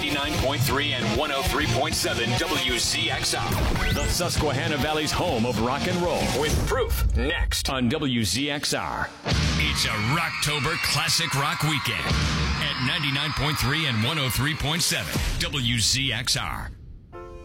99.3 and 103.7 WZXR. The Susquehanna Valley's home of rock and roll. With Proof next on WZXR. It's a Rocktober Classic Rock Weekend at 99.3 and 103.7 WZXR.